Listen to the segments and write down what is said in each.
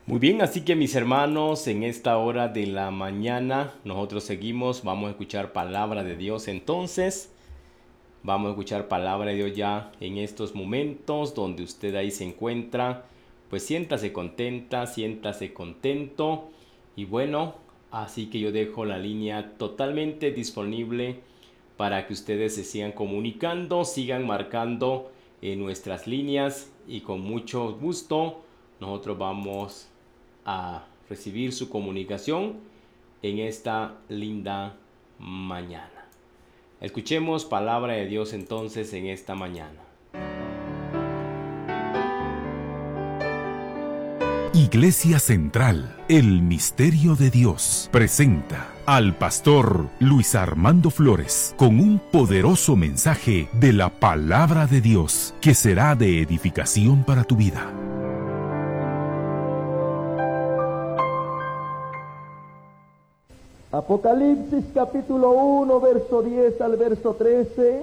Muy bien, así que mis hermanos, en esta hora de la mañana nosotros seguimos, vamos a escuchar palabra de Dios. Entonces, vamos a escuchar palabra de Dios ya en estos momentos donde usted ahí se encuentra. Pues siéntase contenta, siéntase contento. Y bueno, así que yo dejo la línea totalmente disponible para que ustedes se sigan comunicando, sigan marcando en nuestras líneas y con mucho gusto nosotros vamos a recibir su comunicación en esta linda mañana. Escuchemos palabra de Dios entonces en esta mañana. Iglesia Central, el Misterio de Dios, presenta al pastor Luis Armando Flores con un poderoso mensaje de la Palabra de Dios que será de edificación para tu vida. Apocalipsis capítulo 1, verso 10 al verso 13.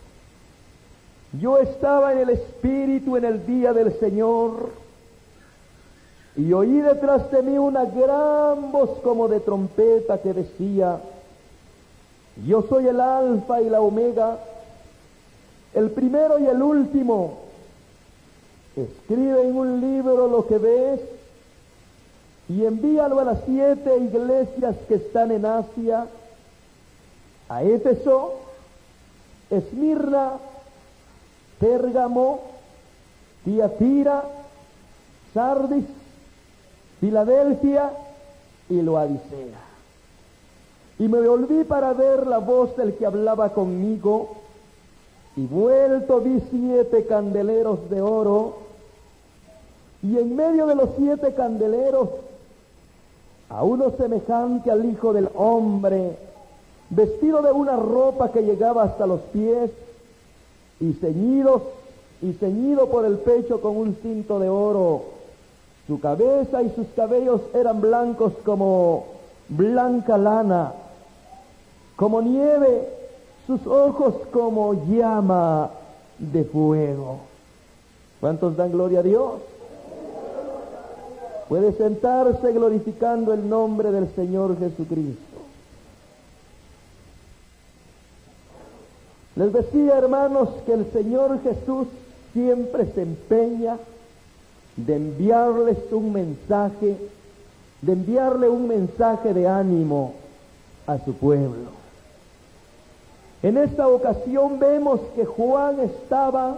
Yo estaba en el Espíritu en el día del Señor, y oí detrás de mí una gran voz como de trompeta que decía: yo soy el Alfa y la Omega, el primero y el último. Escribe en un libro lo que ves y envíalo a las 7 iglesias que están en Asia: a Éfeso, Esmirna, Pérgamo, Tiatira, Sardis, Filadelfia y Laodicea. Y me volví para ver la voz del que hablaba conmigo, y vuelto vi 7 candeleros de oro, y en medio de los 7 candeleros a uno semejante al Hijo del Hombre, vestido de una ropa que llegaba hasta los pies, y ceñido por el pecho con un cinto de oro. Su cabeza y sus cabellos eran blancos como blanca lana, como nieve, sus ojos como llama de fuego. ¿Cuántos dan gloria a Dios? Puede sentarse glorificando el nombre del Señor Jesucristo. Les decía, hermanos, que el Señor Jesús siempre se empeña de enviarles un mensaje, de enviarle un mensaje de ánimo a su pueblo. En esta ocasión vemos que Juan estaba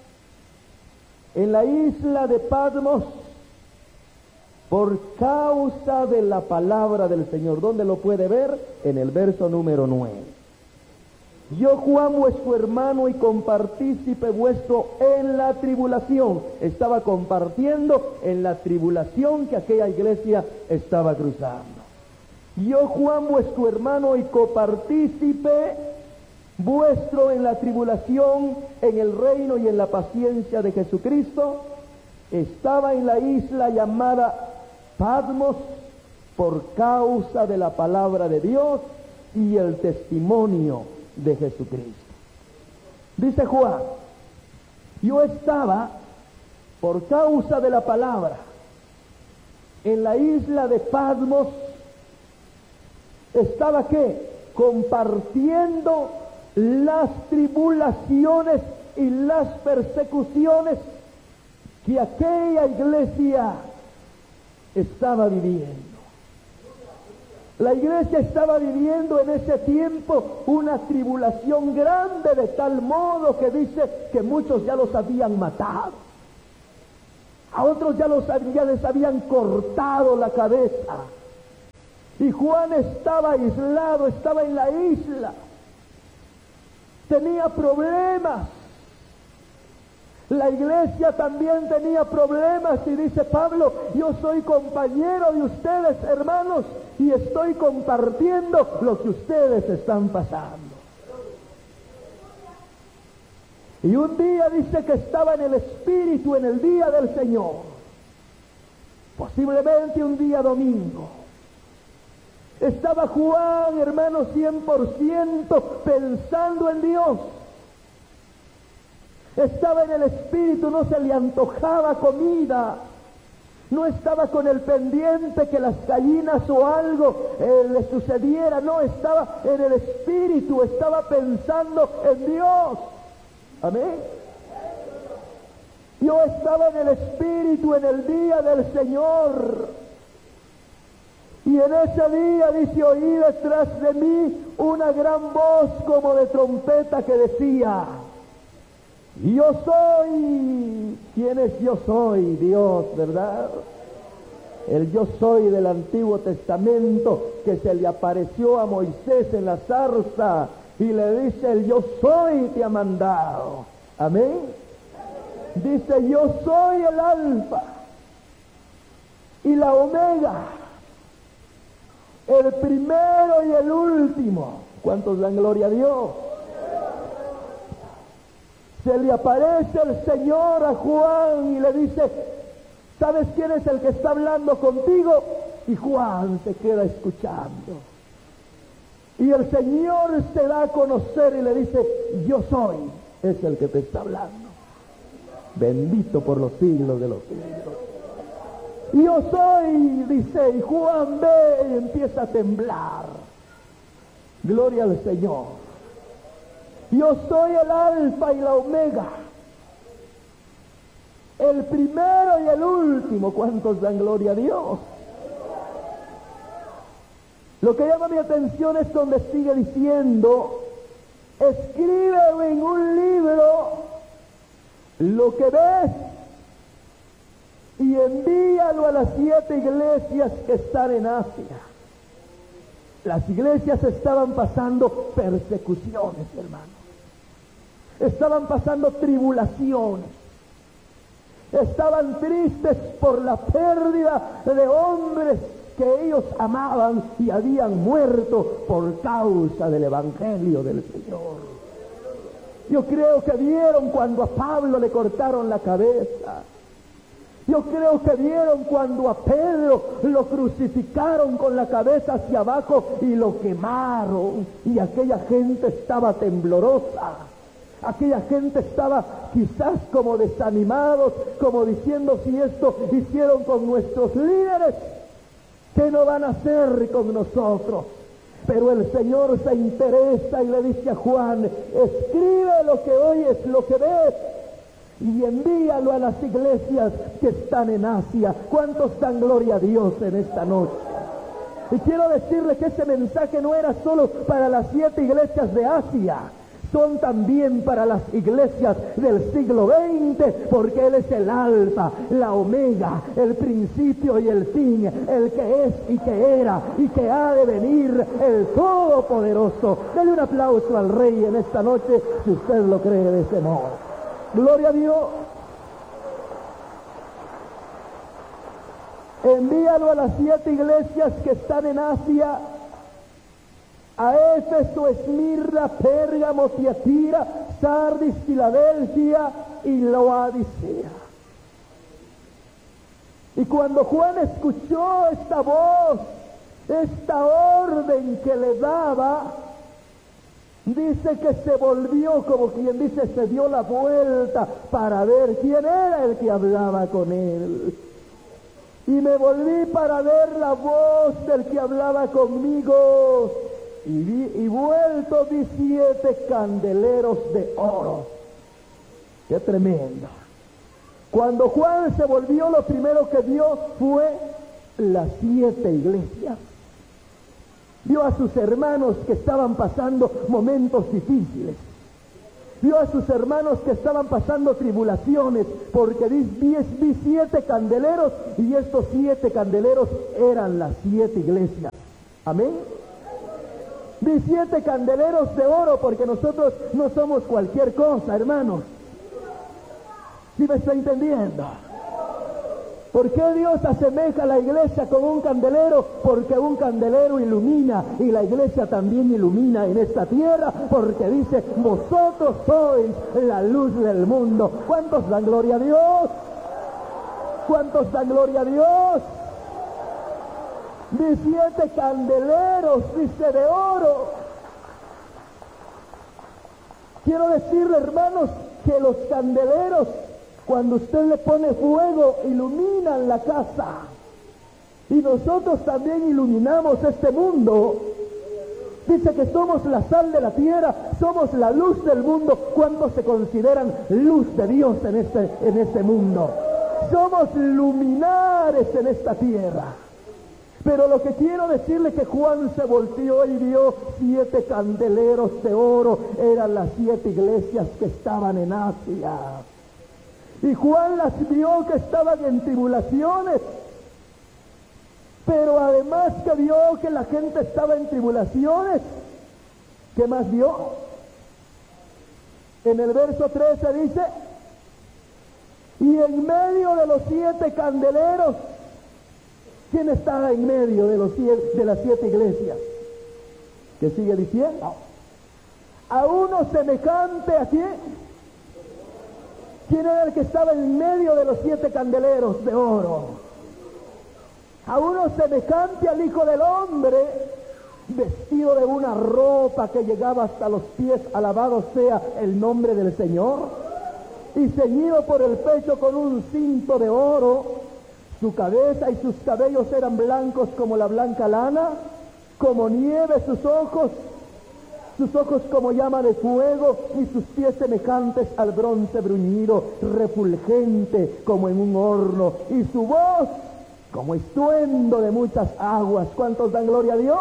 en la isla de Patmos por causa de la palabra del Señor. ¿Dónde lo puede ver? En el verso número 9. Yo, Juan, vuestro hermano y compartícipe vuestro en la tribulación. Estaba compartiendo en la tribulación que aquella iglesia estaba cruzando. Yo, Juan, vuestro hermano y copartícipe vuestro en la tribulación, en el reino y en la paciencia de Jesucristo, estaba en la isla llamada Patmos por causa de la palabra de Dios y el testimonio de Jesucristo. Dice Juan: yo estaba por causa de la palabra en la isla de Patmos. ¿Estaba qué? Compartiendo las tribulaciones y las persecuciones que aquella iglesia estaba viviendo. La iglesia estaba viviendo en ese tiempo una tribulación grande, de tal modo que dice que muchos ya los habían matado, a otros ya les habían cortado la cabeza. Y Juan estaba aislado, estaba en la isla, tenía problemas. La iglesia también tenía problemas, y dice Pablo: yo soy compañero de ustedes, hermanos, y estoy compartiendo lo que ustedes están pasando. Y un día dice que estaba en el Espíritu en el día del Señor, posiblemente un día domingo. Estaba Juan, hermano, 100% pensando en Dios. Estaba en el Espíritu, no se le antojaba comida. No estaba con el pendiente que las gallinas o algo le sucediera. No, estaba en el Espíritu, estaba pensando en Dios. Amén. Yo estaba en el Espíritu en el día del Señor. Y en ese día, dice, oí detrás de mí una gran voz como de trompeta que decía: yo soy. ¿Quién es yo soy? Dios, ¿verdad? El yo soy del Antiguo Testamento que se le apareció a Moisés en la zarza y le dice: el yo soy te ha mandado. Amén. Dice: yo soy el Alfa y la Omega, el primero y el último. ¿Cuántos dan gloria a Dios? Se le aparece el Señor a Juan y le dice: ¿sabes quién es el que está hablando contigo? Y Juan se queda escuchando. Y el Señor se da a conocer y le dice: yo soy, es el que te está hablando. Bendito por los siglos de los siglos. Yo soy, dice, y Juan ve y empieza a temblar. Gloria al Señor. Yo soy el Alfa y la Omega, el primero y el último. ¿Cuántos dan gloria a Dios? Lo que llama mi atención es donde sigue diciendo: escribe en un libro lo que ves y envíalo a las 7 iglesias que están en Asia. Las iglesias estaban pasando persecuciones, hermanos. Estaban pasando tribulaciones. Estaban tristes por la pérdida de hombres que ellos amaban y habían muerto por causa del Evangelio del Señor. Yo creo que vieron cuando a Pablo le cortaron la cabeza. Yo creo que vieron cuando a Pedro lo crucificaron con la cabeza hacia abajo y lo quemaron. Y aquella gente estaba temblorosa. Aquella gente estaba quizás como desanimados, como diciendo: si esto hicieron con nuestros líderes, ¿qué no van a hacer con nosotros? Pero el Señor se interesa y le dice a Juan: escribe lo que oyes, lo que ves, y envíalo a las iglesias que están en Asia. ¿Cuántos dan gloria a Dios en esta noche? Y quiero decirle que ese mensaje no era solo para las 7 iglesias de Asia, son también para las iglesias del siglo XX, porque Él es el Alfa, la Omega, el principio y el fin, el que es y que era y que ha de venir, el Todopoderoso. Dele un aplauso al Rey en esta noche si usted lo cree de ese modo. Gloria a Dios. Envíalo a las 7 iglesias que están en Asia: a Éfeso, Esmirna, Pérgamo, Tiatira, Sardis, Filadelfia y Laodicea. Y cuando Juan escuchó esta voz, esta orden que le daba, dice que se volvió, como quien dice, se dio la vuelta para ver quién era el que hablaba con él. Y me volví para ver la voz del que hablaba conmigo. Y vuelto vi 7 candeleros de oro. ¡Qué tremendo! Cuando Juan se volvió, lo primero que vio fue las 7 iglesias. Vio a sus hermanos que estaban pasando momentos difíciles. Vio a sus hermanos que estaban pasando tribulaciones, porque vi 7 candeleros, y estos 7 candeleros eran las 7 iglesias. Amén. Vi 7 candeleros de oro, porque nosotros no somos cualquier cosa, hermanos. ¿Sí me está entendiendo? ¿Por qué Dios asemeja a la iglesia con un candelero? Porque un candelero ilumina, y la iglesia también ilumina en esta tierra, porque dice: vosotros sois la luz del mundo. ¿Cuántos dan gloria a Dios? ¿Cuántos dan gloria a Dios? De 7 candeleros, dice, de oro. Quiero decirle, hermanos, que los candeleros, cuando usted le pone fuego, iluminan iluminan la casa. Y nosotros también iluminamos este mundo. Dice que somos la sal de la tierra, somos la luz del mundo. ¿Cuántos se consideran luz de Dios en este mundo? Somos luminares en esta tierra. Pero lo que quiero decirle es que Juan se volteó y vio 7 candeleros de oro. Eran las 7 iglesias que estaban en Asia. Y Juan las vio que estaban en tribulaciones. Pero además que vio que la gente estaba en tribulaciones, ¿qué más vio? En el verso 13 dice: y en medio de los 7 candeleros, ¿quién estaba en medio de las 7 iglesias? ¿Qué sigue diciendo? A uno semejante a quién. ¿Quién era el que estaba en medio de los 7 candeleros de oro? A uno semejante al Hijo del Hombre, vestido de una ropa que llegaba hasta los pies, alabado sea el nombre del Señor, y ceñido por el pecho con un cinto de oro. Su cabeza y sus cabellos eran blancos como la blanca lana, como nieve sus ojos como llama de fuego, y sus pies semejantes al bronce bruñido, refulgente como en un horno, y su voz como estruendo de muchas aguas. ¿Cuántos dan gloria a Dios?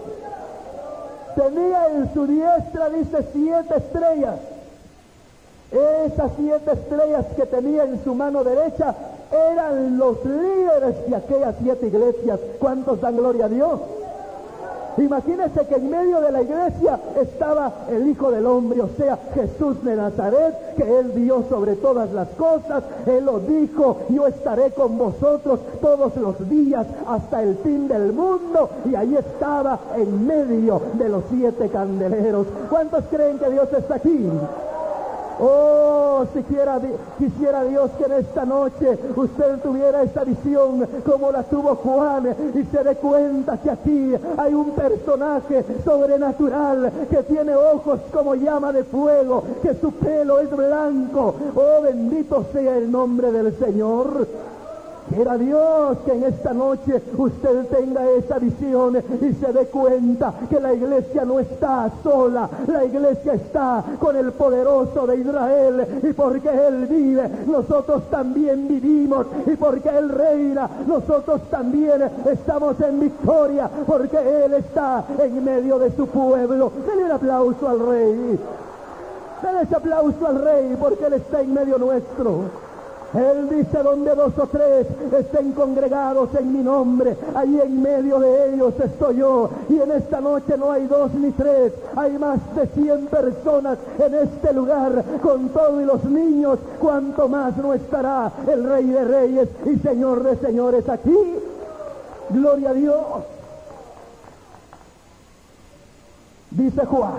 Tenía en su diestra, dice, 7 estrellas. Esas 7 estrellas que tenía en su mano derecha eran los líderes de aquellas 7 iglesias. ¿Cuántos dan gloria a Dios? Imagínense que en medio de la iglesia estaba el Hijo del Hombre, o sea, Jesús de Nazaret, que Él dio sobre todas las cosas. Él lo dijo: yo estaré con vosotros todos los días hasta el fin del mundo. Y ahí estaba en medio de los 7 candeleros. ¿Cuántos creen que Dios está aquí? Oh, quisiera Dios que en esta noche usted tuviera esta visión como la tuvo Juan, y se dé cuenta que aquí hay un personaje sobrenatural que tiene ojos como llama de fuego, que su pelo es blanco. Oh, bendito sea el nombre del Señor. Quiera Dios que en esta noche usted tenga esa visión y se dé cuenta que la iglesia no está sola. La iglesia está con el poderoso de Israel, y porque Él vive, nosotros también vivimos, y porque Él reina, nosotros también estamos en victoria, porque Él está en medio de su pueblo. Denle un aplauso al Rey. Denle ese aplauso al Rey, porque Él está en medio nuestro. Él dice: donde 2 o 3 estén congregados en mi nombre, ahí en medio de ellos estoy yo. Y en esta noche no hay 2 ni 3, hay más de 100 personas en este lugar, con todos los niños. Cuanto más no estará el Rey de Reyes y Señor de Señores aquí. Gloria a Dios. Dice Juan: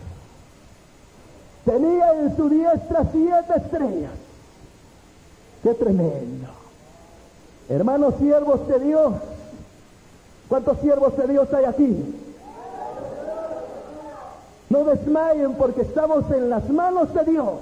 tenía en su diestra 7 estrellas. ¡Qué tremendo! Hermanos siervos de Dios, ¿cuántos siervos de Dios hay aquí? No desmayen, porque estamos en las manos de Dios.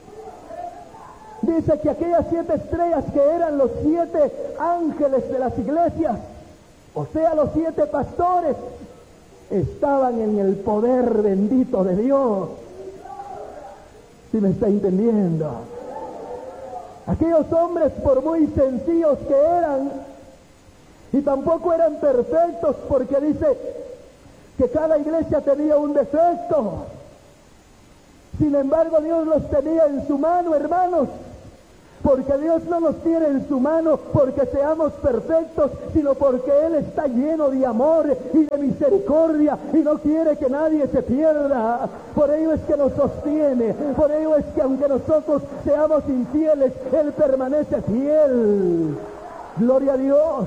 Dice que aquellas 7 estrellas, que eran los 7 ángeles de las iglesias, o sea, los 7 pastores, estaban en el poder bendito de Dios. ¿Sí me está entendiendo? Aquellos hombres, por muy sencillos que eran, y tampoco eran perfectos, porque dice que cada iglesia tenía un defecto. Sin embargo, Dios los tenía en su mano, hermanos, porque Dios no nos tiene en su mano porque seamos perfectos, sino porque Él está lleno de amor y de misericordia, y no quiere que nadie se pierda. Por ello es que nos sostiene, por ello es que aunque nosotros seamos infieles, Él permanece fiel. Gloria a Dios.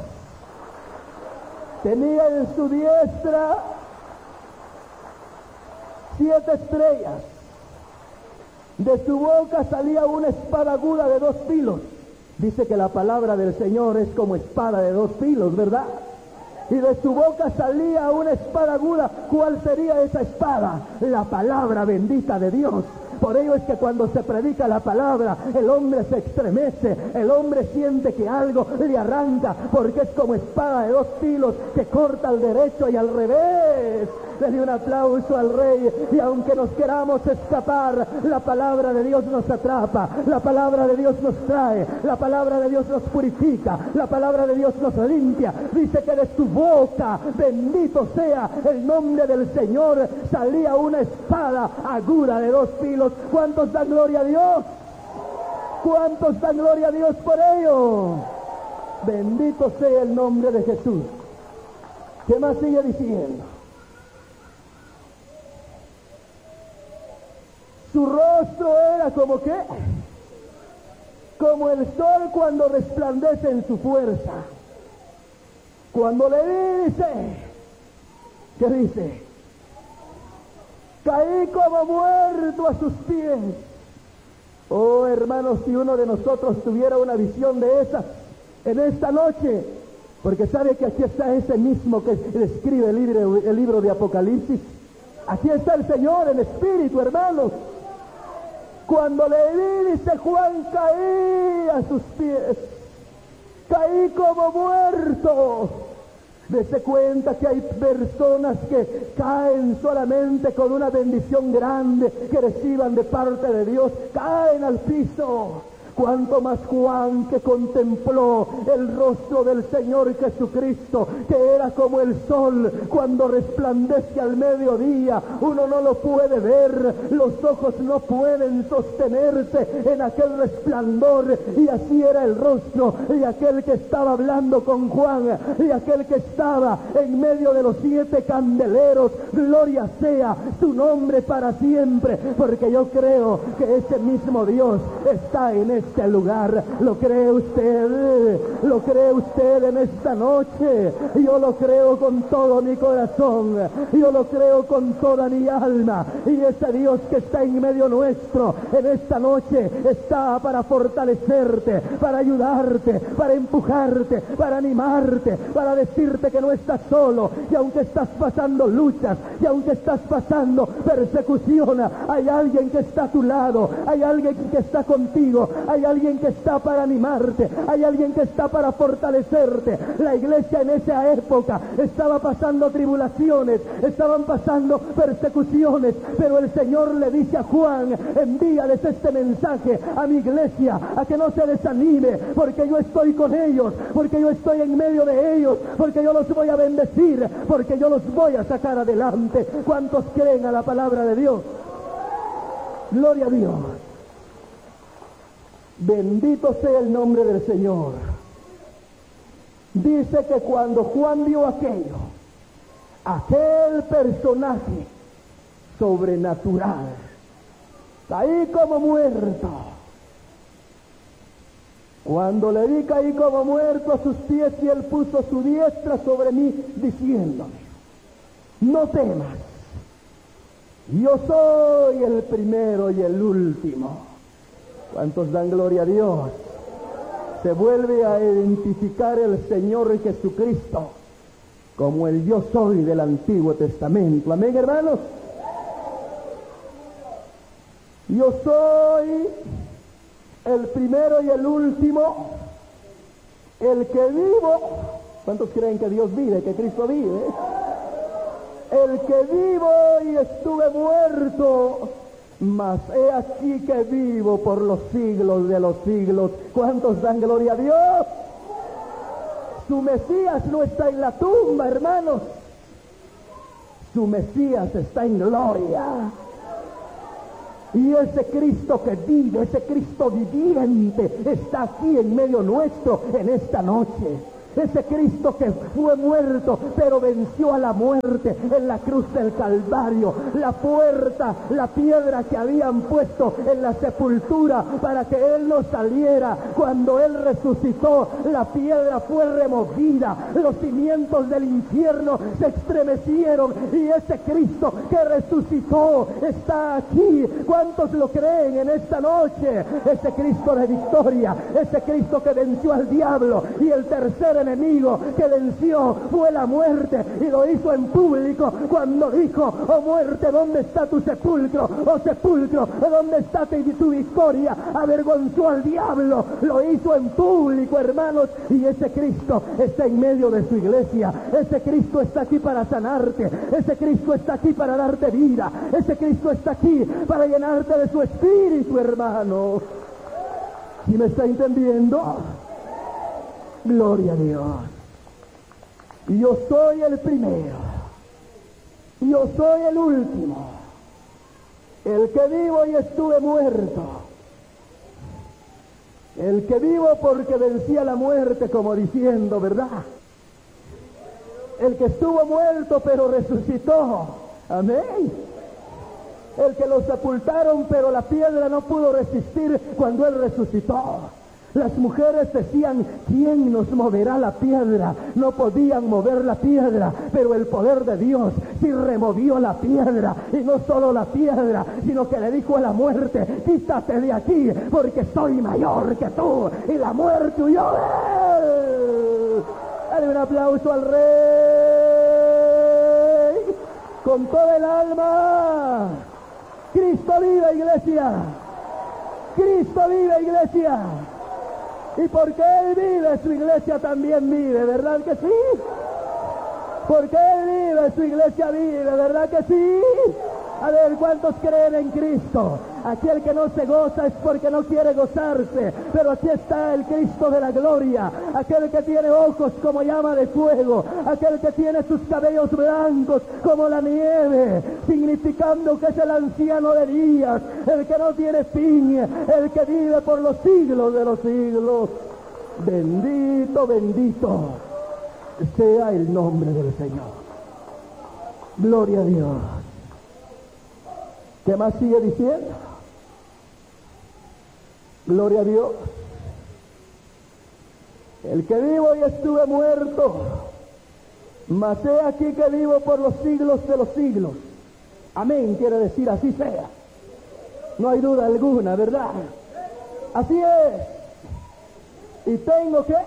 Tenía en su diestra 7 estrellas. De su boca salía una espada aguda de 2 filos. Dice que la palabra del Señor es como espada de 2 filos, ¿verdad? Y de su boca salía una espada aguda. ¿Cuál sería esa espada? La palabra bendita de Dios. Por ello es que cuando se predica la palabra, el hombre se estremece, el hombre siente que algo le arranca, porque es como espada de dos filos que corta al derecho y al revés. Denle un aplauso al Rey. Y aunque nos queramos escapar, la palabra de Dios nos atrapa, la palabra de Dios nos trae, la palabra de Dios nos purifica, la palabra de Dios nos limpia. Dice que de su boca, bendito sea el nombre del Señor, salía una espada aguda de dos filos. ¿Cuántos dan gloria a Dios? ¿Cuántos dan gloria a Dios por ello? Bendito sea el nombre de Jesús. ¿Qué más sigue diciendo? Su rostro era como ¿qué? Como el sol cuando resplandece en su fuerza. Cuando le vi, dice, ¿qué dice? Caí como muerto a sus pies. Oh, hermanos, si uno de nosotros tuviera una visión de esas en esta noche, porque sabe que aquí está ese mismo que describe el libro de Apocalipsis. Aquí está el Señor en espíritu, hermanos. Cuando le vi, dice Juan, caí a sus pies, caí como muerto. Dese cuenta que hay personas que caen solamente con una bendición grande que reciban de parte de Dios, caen al piso. Cuanto más Juan, que contempló el rostro del Señor Jesucristo, que era como el sol cuando resplandece al mediodía. Uno no lo puede ver, los ojos no pueden sostenerse en aquel resplandor, y así era el rostro de aquel que estaba hablando con Juan, y aquel que estaba en medio de los 7 candeleros. Gloria sea su nombre para siempre, porque yo creo que ese mismo Dios está en este lugar. ¿Lo cree usted? ¿Lo cree usted en esta noche? Yo lo creo con todo mi corazón, yo lo creo con toda mi alma, y ese Dios que está en medio nuestro en esta noche está para fortalecerte, para ayudarte, para empujarte, para animarte, para decirte que no estás solo, y aunque estás pasando luchas, y aunque estás pasando persecución, hay alguien que está a tu lado, hay alguien que está contigo, hay alguien que está para animarte, hay alguien que está para fortalecerte. La iglesia en esa época estaba pasando tribulaciones, estaban pasando persecuciones, pero el Señor le dice a Juan: envíales este mensaje a mi iglesia, a que no se desanime, porque yo estoy con ellos, porque yo estoy en medio de ellos, porque yo los voy a bendecir, porque yo los voy a sacar adelante. ¿Cuántos creen a la palabra de Dios? Gloria a Dios. Bendito sea el nombre del Señor. Dice que cuando Juan vio aquel personaje sobrenatural, caí como muerto. Cuando le vi, caí como muerto a sus pies, y él puso su diestra sobre mí, diciéndome: no temas, yo soy el primero y el último. ¿Cuántos dan gloria a Dios? Se vuelve a identificar el Señor Jesucristo como el yo soy del Antiguo Testamento. Amén, hermanos. Yo soy el primero y el último, el que vivo. ¿Cuántos creen que Dios vive, que Cristo vive? El que vivo y estuve muerto, mas he aquí que vivo por los siglos de los siglos. ¿Cuántos dan gloria a Dios? Su Mesías no está en la tumba, hermanos. Su Mesías está en gloria. Y ese Cristo que vive, ese Cristo viviente, está aquí en medio nuestro en esta noche. Ese Cristo que fue muerto, pero venció a la muerte en la cruz del Calvario. La puerta, la piedra que habían puesto en la sepultura para que Él no saliera, cuando Él resucitó, la piedra fue removida. Los cimientos del infierno se estremecieron, y ese Cristo que resucitó está aquí. ¿Cuántos lo creen en esta noche? Ese Cristo de victoria, ese Cristo que venció al diablo y el tercer enemigo que venció fue la muerte, y lo hizo en público cuando dijo: oh muerte, ¿dónde está tu sepulcro? Oh sepulcro, ¿dónde está tu victoria? Avergonzó al diablo, lo hizo en público, hermanos, y ese Cristo está en medio de su iglesia. Ese Cristo está aquí para sanarte, ese Cristo está aquí para darte vida, ese Cristo está aquí para llenarte de su espíritu, hermano. ¿Sí me está entendiendo? Gloria a Dios. Y yo soy el primero, yo soy el último, el que vivo y estuve muerto, el que vivo porque vencía la muerte, como diciendo, ¿verdad? El que estuvo muerto pero resucitó, amén. El que lo sepultaron pero la piedra no pudo resistir cuando él resucitó. Las mujeres decían: ¿quién nos moverá la piedra? No podían mover la piedra, pero el poder de Dios sí removió la piedra. Y no solo la piedra, sino que le dijo a la muerte: quítate de aquí, porque soy mayor que tú. Y la muerte huyó de él. Dale un aplauso al Rey con toda el alma. Cristo vive, iglesia. Cristo vive, iglesia. Y porque Él vive, su iglesia también vive, ¿verdad que sí? Porque Él vive, su iglesia vive, ¿verdad que sí? A ver, ¿cuántos creen en Cristo? Aquel que no se goza es porque no quiere gozarse, pero aquí está el Cristo de la gloria, aquel que tiene ojos como llama de fuego, aquel que tiene sus cabellos blancos como la nieve, significando que es el anciano de días, el que no tiene fin, el que vive por los siglos de los siglos. Bendito, bendito sea el nombre del Señor. Gloria a Dios. ¿Qué más sigue diciendo? Gloria a Dios. El que vivo y estuve muerto, mas he aquí que vivo por los siglos de los siglos. Amén, quiere decir así sea. No hay duda alguna, ¿verdad? Así es. Y tengo que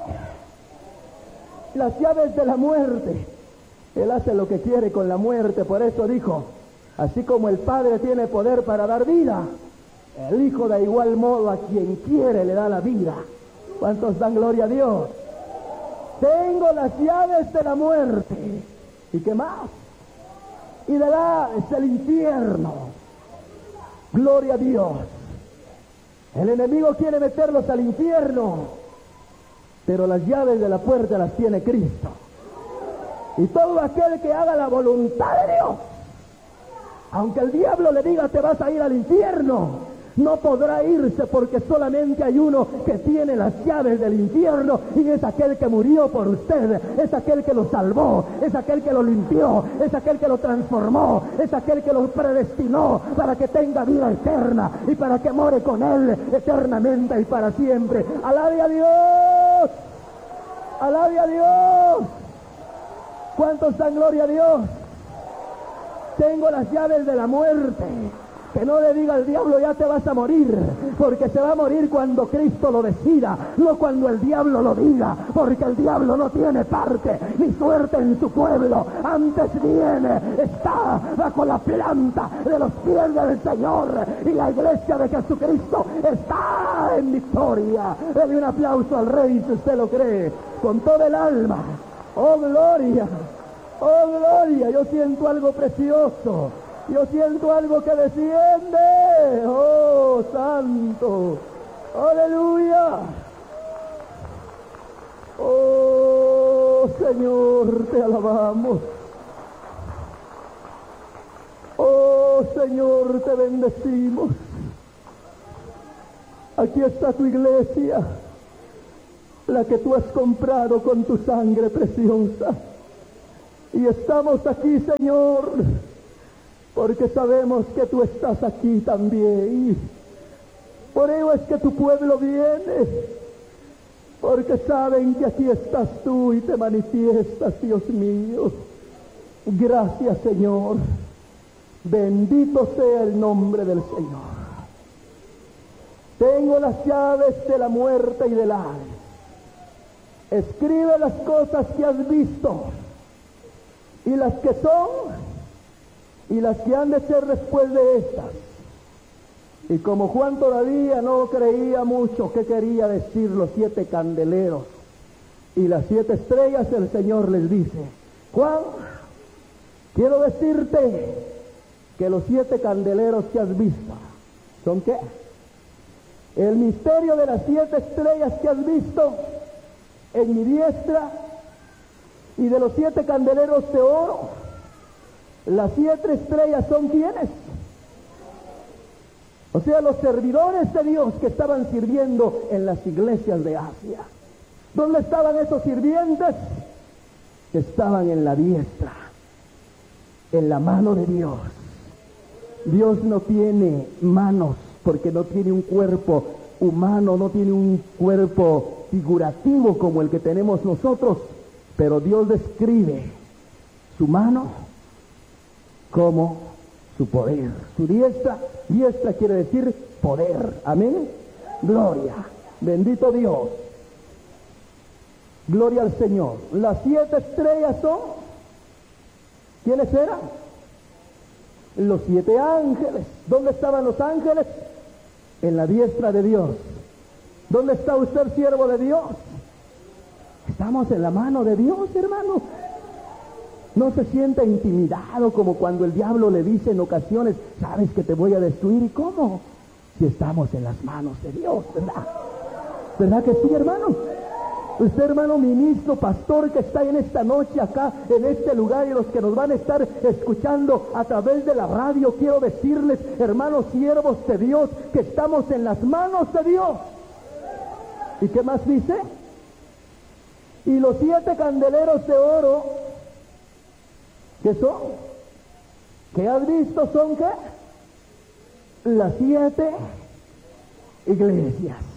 las llaves de la muerte. Él hace lo que quiere con la muerte, por eso dijo: así como el Padre tiene poder para dar vida, el Hijo de igual modo a quien quiere le da la vida. ¿Cuántos dan gloria a Dios? Tengo las llaves de la muerte. ¿Y qué más? Y del Hades, el infierno. Gloria a Dios. El enemigo quiere meterlos al infierno, pero las llaves de la puerta las tiene Cristo. Y todo aquel que haga la voluntad de Dios, aunque el diablo le diga: te vas a ir al infierno, no podrá irse, porque solamente hay uno que tiene las llaves del infierno, y es aquel que murió por usted, es aquel que lo salvó, es aquel que lo limpió, es aquel que lo transformó, es aquel que lo predestinó para que tenga vida eterna y para que more con él eternamente y para siempre. ¡Alabe a Dios! ¡Alabe a Dios! ¿Cuántos dan gloria a Dios? Tengo las llaves de la muerte. Que no le diga al diablo: ya te vas a morir, porque se va a morir cuando Cristo lo decida, no cuando el diablo lo diga, porque el diablo no tiene parte ni suerte en su pueblo. Antes viene, está bajo la planta de los pies del Señor, y la iglesia de Jesucristo está en victoria. Dele un aplauso al Rey si usted lo cree, con todo el alma. ¡Oh, gloria! ¡Oh, gloria! Yo siento algo precioso. Yo siento algo que desciende. ¡Oh, santo! ¡Aleluya! ¡Oh, Señor, te alabamos! ¡Oh, Señor, te bendecimos! Aquí está tu iglesia, la que tú has comprado con tu sangre preciosa. Y estamos aquí, Señor, porque sabemos que tú estás aquí también. Por ello es que tu pueblo viene, porque saben que aquí estás tú y te manifiestas, Dios mío. Gracias, Señor. Bendito sea el nombre del Señor. Tengo las llaves de la muerte y del Hades. escribe las cosas que has visto, y las que son, y las que han de ser después de estas. Y como Juan todavía no creía mucho qué quería decir los 7 candeleros y las 7 estrellas, el Señor les dice: Juan, quiero decirte que los 7 candeleros que has visto, ¿son qué? El misterio de las 7 estrellas que has visto en mi diestra, y de los 7 candeleros de oro, las 7 estrellas son ¿quiénes? O sea, los servidores de Dios que estaban sirviendo en las iglesias de Asia. ¿Dónde estaban esos sirvientes? Estaban en la diestra, en la mano de Dios. Dios no tiene manos porque no tiene un cuerpo humano, no tiene un cuerpo figurativo como el que tenemos nosotros, pero Dios describe su mano como su poder. Su diestra quiere decir poder. Amén. Gloria. Bendito Dios. Gloria al Señor. Las 7 estrellas son, ¿quiénes eran? Los 7 ángeles. ¿Dónde estaban los ángeles? En la diestra de Dios. ¿Dónde está usted, siervo de Dios? Estamos en la mano de Dios, hermano. No se sienta intimidado como cuando el diablo le dice en ocasiones: sabes que te voy a destruir. ¿Y cómo? Si estamos en las manos de Dios, ¿verdad? ¿Verdad que sí, hermano? Usted, hermano ministro, pastor, que está en esta noche acá, en este lugar, y los que nos van a estar escuchando a través de la radio, quiero decirles, hermanos siervos de Dios, que estamos en las manos de Dios. ¿Y qué más dice? Y los 7 candeleros de oro, ¿qué son? ¿Qué has visto? ¿Son qué? Las 7 iglesias.